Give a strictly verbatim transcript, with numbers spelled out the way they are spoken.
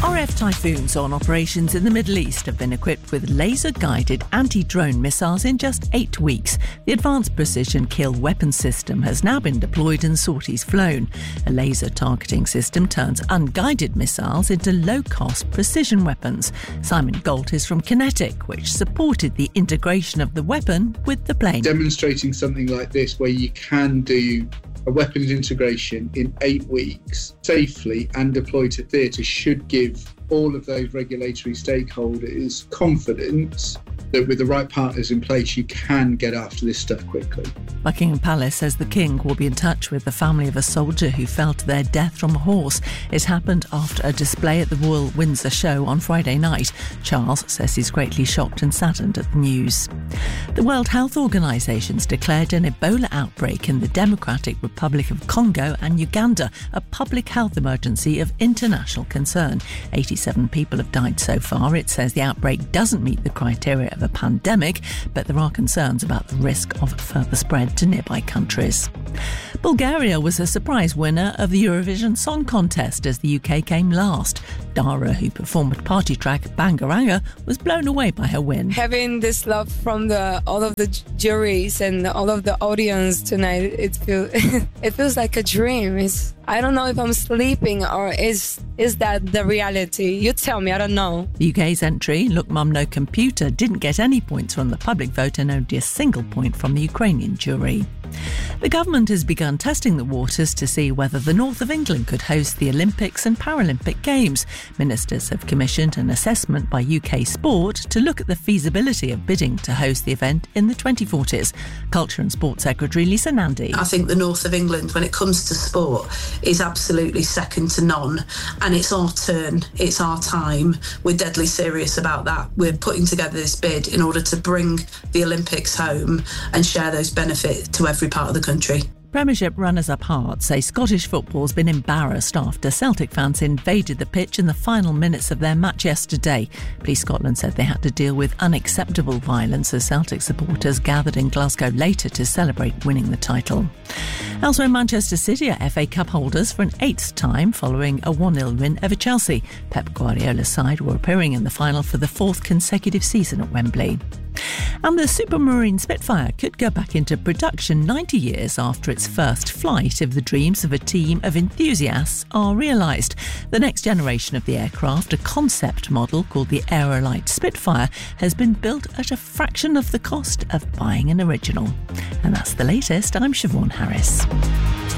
R F Typhoons on operations in the Middle East have been equipped with laser-guided anti-drone missiles in just eight weeks. The Advanced Precision Kill Weapon System has now been deployed and sorties flown. A laser targeting system turns unguided missiles into low-cost precision weapons. Simon Galt is from Kinetic, which supported the integration of the weapon with the plane. Demonstrating something like this where you can do a weapons integration in eight weeks safely and deploy to theatre should give all of those regulatory stakeholders confidence that with the right partners in place, you can get after this stuff quickly. Buckingham Palace says the King will be in touch with the family of a soldier who fell to their death from a horse. It happened after a display at the Royal Windsor Show on Friday night. Charles says he's greatly shocked and saddened at the news. The World Health Organization's declared an Ebola outbreak in the Democratic Republic of Congo and Uganda, a public health emergency of international concern. eighty-seven people have died so far. It says the outbreak doesn't meet the criteria of a pandemic, but there are concerns about the risk of further spread to nearby countries. Bulgaria was a surprise winner of the Eurovision Song Contest as the U K came last. Dara, who performed party track Bangaranga, was blown away by her win. Having this love from the all of the juries and all of the audience tonight, it feels it feels like a dream. It's, I don't know if I'm sleeping or is is that the reality? You tell me, I don't know. The U K's entry, Look Mum No Computer, didn't get any points from the public vote and only a single point from the Ukrainian jury. The government has begun testing the waters to see whether the north of England could host the Olympics and Paralympic Games. Ministers have commissioned an assessment by U K Sport to look at the feasibility of bidding to host the event in the twenty forties. Culture and Sport Secretary Lisa Nandy. I think the north of England, when it comes to sport, is absolutely second to none. And it's our turn, it's our time. We're deadly serious about that. We're putting together this bid in order to bring the Olympics home and share those benefits to every part of the country. Premiership runners-up Hearts say Scottish football's been embarrassed after Celtic fans invaded the pitch in the final minutes of their match yesterday. Police Scotland said they had to deal with unacceptable violence as Celtic supporters gathered in Glasgow later to celebrate winning the title. Elsewhere, Manchester City are F A Cup holders for an eighth time following a one nil win over Chelsea. Pep Guardiola's side were appearing in the final for the fourth consecutive season at Wembley. And the Supermarine Spitfire could go back into production ninety years after its first flight if the dreams of a team of enthusiasts are realised. The next generation of the aircraft, a concept model called the Aerolite Spitfire, has been built at a fraction of the cost of buying an original. And that's the latest. I'm Siobhan Harris.